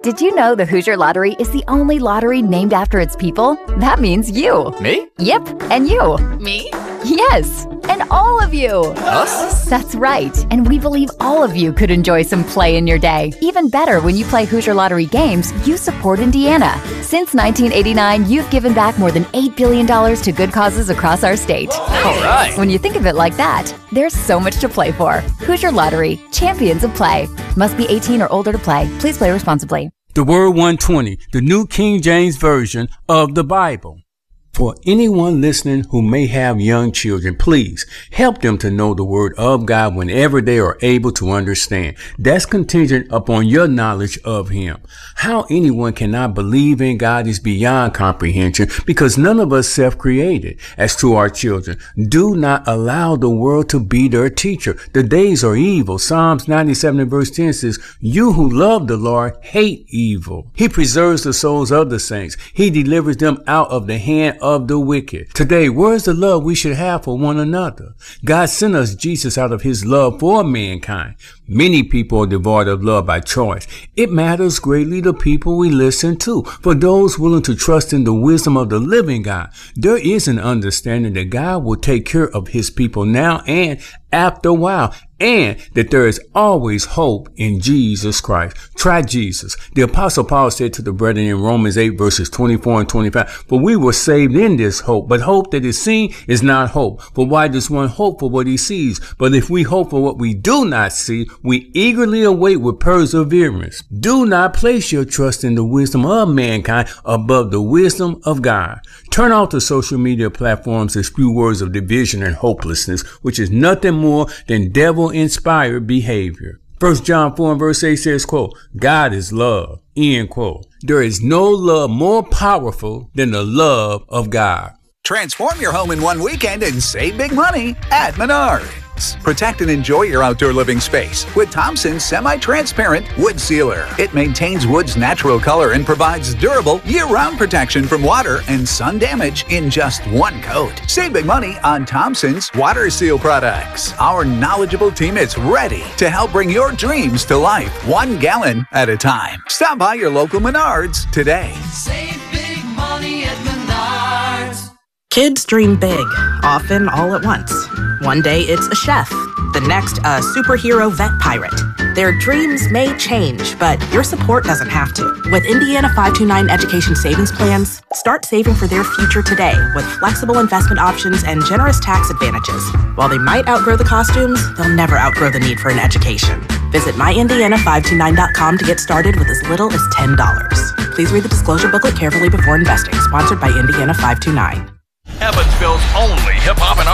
Did you know the Hoosier Lottery is the only lottery named after its people? That means you. Me? Yep, and you. Me? Yes, and all of you. Us? That's right, and we believe all of you could enjoy some play in your day. Even better, when you play Hoosier Lottery games, you support Indiana. Since 1989, you've given back more than $8 billion to good causes across our state. All right. When you think of it like that, there's so much to play for. Hoosier Lottery, champions of play. Must be 18 or older to play. Please play responsibly. The Word 120, the New King James Version of the Bible. For anyone listening who may have young children, please help them to know the Word of God whenever they are able to understand. That's contingent upon your knowledge of Him. How anyone cannot believe in God is beyond comprehension because none of us self-created. As to our children, do not allow the world to be their teacher. The days are evil. Psalms 97 and verse 10 says, "You who love the Lord hate evil. He preserves the souls of the saints. He delivers them out of the hand of the wicked." Today, where's the love we should have for one another? God sent us Jesus out of His love for mankind. Many people are devoid of love by choice. It matters greatly the people we listen to. For those willing to trust in the wisdom of the living God, there is an understanding that God will take care of His people now and after a while, and that there is always hope in Jesus Christ. Try Jesus. The Apostle Paul said to the brethren in Romans 8 verses 24 and 25, "For we were saved in this hope, but hope that is seen is not hope. For why does one hope for what he sees? But if we hope for what we do not see, we eagerly await with perseverance." Do not place your trust in the wisdom of mankind above the wisdom of God. Turn off the social media platforms that spew words of division and hopelessness, which is nothing more than devil-inspired behavior. 1 John 4 and verse 8 says, quote, "God is love," end quote. There is no love more powerful than the love of God. Transform your home in one weekend and save big money at Menards. Protect and enjoy your outdoor living space with Thompson's semi-transparent wood sealer. It maintains wood's natural color and provides durable year-round protection from water and sun damage in just one coat. Save big money on Thompson's water seal products. Our knowledgeable team is ready to help bring your dreams to life 1 gallon at a time. Stop by your local Menards today. Save big money at Menards. Kids dream big, often all at once. One day it's a chef, the next a superhero vet pirate. Their dreams may change, but your support doesn't have to. With Indiana 529 Education Savings Plans, start saving for their future today with flexible investment options and generous tax advantages. While they might outgrow the costumes, they'll never outgrow the need for an education. Visit myindiana529.com to get started with as little as $10. Please read the disclosure booklet carefully before investing. Sponsored by Indiana 529. Evansville's only hip-hop and